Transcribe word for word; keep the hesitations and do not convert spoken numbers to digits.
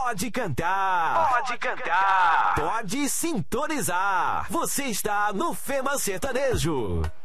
Pode cantar, pode cantar, pode sintonizar. Você está no Fema Sertanejo.